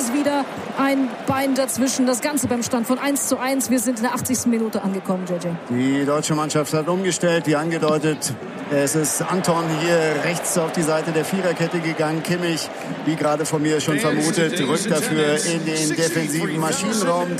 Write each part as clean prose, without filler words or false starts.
ist wieder ein Bein dazwischen. Das Ganze beim Stand von 1:1. Wir sind in der 80. Minute angekommen, JJ. Die deutsche Mannschaft hat umgestellt, wie angedeutet. Es ist Anton hier rechts auf die Seite der Viererkette gegangen. Kimmich, wie gerade von mir schon vermutet, rückt dafür in den defensiven Maschinenraum.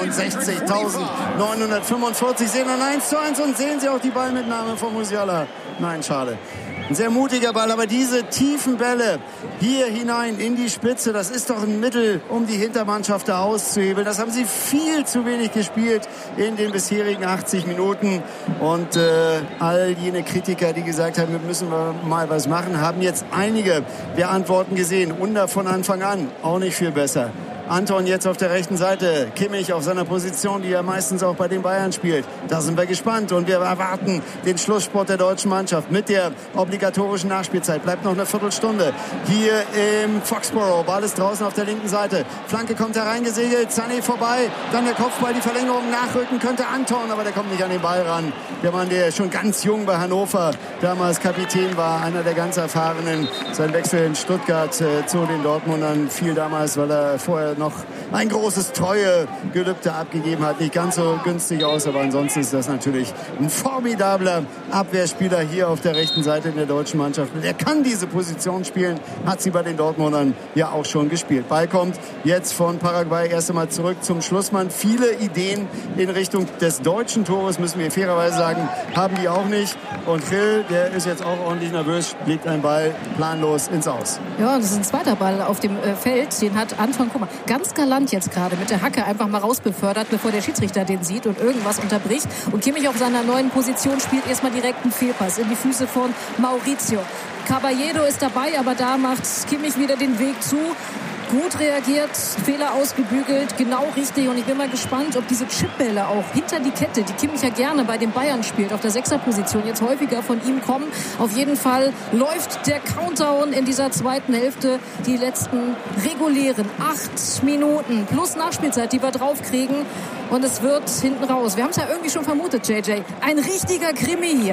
63.945 sehen ein 1:1 und sehen Sie auch die Ballmitnahme von Musiala. Nein, schade. Ein sehr mutiger Ball, aber diese tiefen Bälle hier hinein in die Spitze, das ist doch ein Mittel, um die Hintermannschaft da auszuhebeln. Das haben sie viel zu wenig gespielt in den bisherigen 80 Minuten. Und all jene Kritiker, die gesagt haben, wir müssen mal was machen, haben jetzt einige der Antworten gesehen. Under von Anfang an, auch nicht viel besser. Anton jetzt auf der rechten Seite, Kimmich auf seiner Position, die er meistens auch bei den Bayern spielt. Da sind wir gespannt und wir erwarten den Schlussspurt der deutschen Mannschaft mit der obligatorischen Nachspielzeit. Bleibt noch eine Viertelstunde hier im Foxborough. Ball ist draußen auf der linken Seite. Flanke kommt hereingesegelt, Sané vorbei, dann der Kopfball, die Verlängerung, nachrücken könnte Anton, aber der kommt nicht an den Ball ran. Der Mann, der schon ganz jung bei Hannover damals Kapitän war, einer der ganz Erfahrenen. Sein Wechsel in Stuttgart zu den Dortmundern fiel damals, weil er vorher noch ein großes Treuegelübde abgegeben hat. Nicht ganz so günstig aus, aber ansonsten ist das natürlich ein formidabler Abwehrspieler hier auf der rechten Seite in der deutschen Mannschaft. Der kann diese Position spielen, hat sie bei den Dortmundern ja auch schon gespielt. Ball kommt jetzt von Paraguay erst einmal zurück zum Schlussmann. Viele Ideen in Richtung des deutschen Tores, müssen wir fairerweise sagen, haben die auch nicht. Und Phil, der ist jetzt auch ordentlich nervös, legt einen Ball planlos ins Aus. Ja, das ist ein zweiter Ball auf dem Feld. Den hat Anton, guck mal, ganz galant jetzt gerade mit der Hacke einfach mal rausbefördert, bevor der Schiedsrichter den sieht und irgendwas unterbricht. Und Kimmich auf seiner neuen Position spielt erstmal direkt einen Fehlpass in die Füße von Mauricio. Caballero ist dabei, aber da macht Kimmich wieder den Weg zu. Gut reagiert, Fehler ausgebügelt, genau richtig. Und ich bin mal gespannt, ob diese Chipbälle auch hinter die Kette, die Kimmich ja gerne bei den Bayern spielt, auf der Sechserposition, jetzt häufiger von ihm kommen. Auf jeden Fall läuft der Countdown in dieser zweiten Hälfte. Die letzten regulären 8 Minuten plus Nachspielzeit, die wir draufkriegen. Und es wird hinten raus. Wir haben es ja irgendwie schon vermutet, JJ. Ein richtiger Krimi hier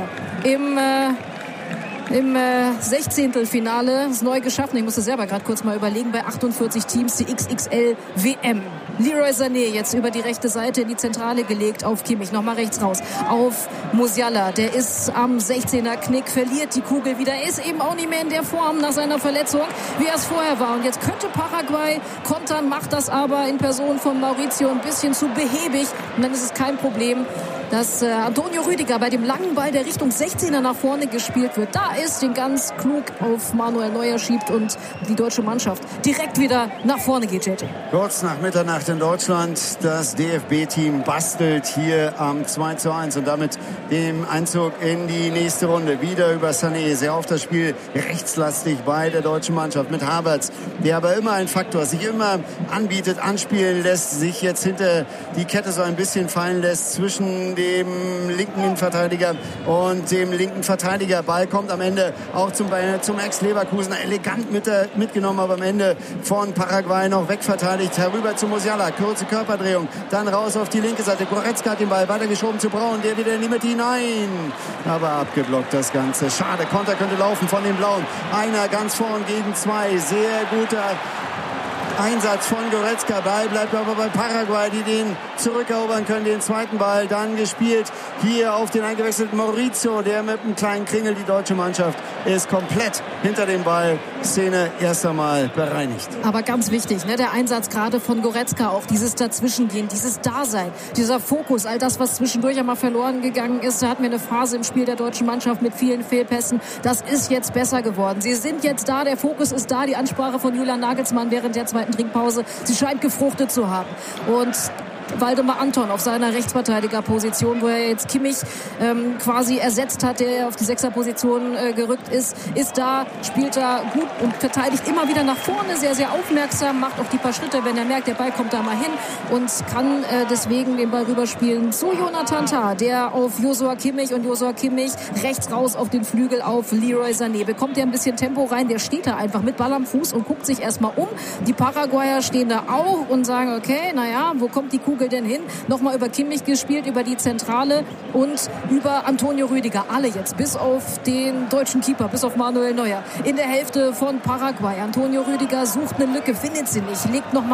im 16. Finale, ist neu geschaffen. Ich musste selber gerade kurz mal überlegen, bei 48 Teams die XXL WM. Leroy Sané jetzt über die rechte Seite in die Zentrale gelegt auf Kimmich. Nochmal rechts raus auf Musiala. Der ist am 16er Knick, verliert die Kugel wieder. Er ist eben auch nicht mehr in der Form nach seiner Verletzung, wie er es vorher war. Und jetzt könnte Paraguay kontern, macht das aber in Person von Mauricio ein bisschen zu behäbig. Und dann ist es kein Problem, dass Antonio Rüdiger bei dem langen Ball, der Richtung 16er nach vorne gespielt wird, da ist, den ganz klug auf Manuel Neuer schiebt und die deutsche Mannschaft direkt wieder nach vorne geht, JJ. Kurz nach Mitternacht in Deutschland, das DFB-Team bastelt hier am 2:1 und damit dem Einzug in die nächste Runde. Wieder über Sané, sehr oft das Spiel rechtslastig bei der deutschen Mannschaft mit Havertz, der aber immer ein Faktor, sich immer anbietet, anspielen lässt, sich jetzt hinter die Kette so ein bisschen fallen lässt zwischen dem linken Innenverteidiger und dem linken Verteidiger. Ball kommt am Ende auch zum Ex-Leverkusen elegant mitgenommen, aber am Ende von Paraguay noch wegverteidigt. Herüber zu Musiala, kurze Körperdrehung, dann raus auf die linke Seite. Goretzka hat den Ball weitergeschoben zu Braun, der wieder in die Mitte hinein. Aber abgeblockt das Ganze. Schade, Konter könnte laufen von den Blauen. Einer ganz vorn gegen zwei. Sehr guter Einsatz von Goretzka. Ball bleibt aber bei Paraguay, die den zurückerobern können, den zweiten Ball. Dann gespielt hier auf den eingewechselten Mauricio, der mit einem kleinen Kringel, die deutsche Mannschaft ist komplett hinter dem Ball. Szene erst einmal bereinigt. Aber ganz wichtig, ne, der Einsatz gerade von Goretzka, auch dieses Dazwischengehen, dieses Dasein, dieser Fokus, all das, was zwischendurch einmal verloren gegangen ist. Da hatten wir eine Phase im Spiel der deutschen Mannschaft mit vielen Fehlpässen. Das ist jetzt besser geworden. Sie sind jetzt da, der Fokus ist da. Die Ansprache von Julian Nagelsmann während der zweiten Trinkpause, sie scheint gefruchtet zu haben. Und Waldemar Anton auf seiner Rechtsverteidigerposition, wo er jetzt Kimmich quasi ersetzt hat, der auf die Sechserposition gerückt ist da, spielt da gut und verteidigt immer wieder nach vorne, sehr, sehr aufmerksam, macht auch die paar Schritte, wenn er merkt, der Ball kommt da mal hin und kann deswegen den Ball rüberspielen zu Jonathan Tah, der auf Joshua Kimmich und Joshua Kimmich rechts raus auf den Flügel auf Leroy Sané. Bekommt er ein bisschen Tempo rein, der steht da einfach mit Ball am Fuß und guckt sich erstmal um. Die Paraguayer stehen da auch und sagen, okay, naja, wo kommt die Kugel denn hin? Nochmal über Kimmich gespielt, über die Zentrale und über Antonio Rüdiger. Alle jetzt, bis auf den deutschen Keeper, bis auf Manuel Neuer. In der Hälfte von Paraguay. Antonio Rüdiger sucht eine Lücke, findet sie nicht, legt nochmal